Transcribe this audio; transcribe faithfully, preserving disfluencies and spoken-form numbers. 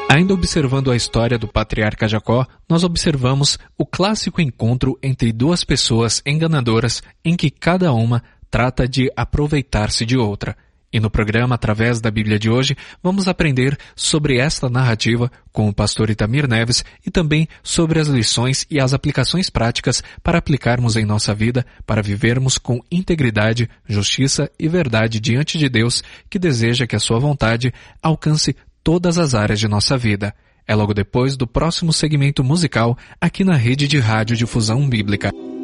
Ainda observando a história do patriarca Jacó, nós observamos o clássico encontro entre duas pessoas enganadoras em que cada uma trata de aproveitar-se de outra. E no programa, através da Bíblia de hoje, vamos aprender sobre esta narrativa com o pastor Itamir Neves e também sobre as lições e as aplicações práticas para aplicarmos em nossa vida, para vivermos com integridade, justiça e verdade diante de Deus, que deseja que a sua vontade alcance todas as áreas de nossa vida. É logo depois do próximo segmento musical aqui na Rede de Rádio Difusão Bíblica.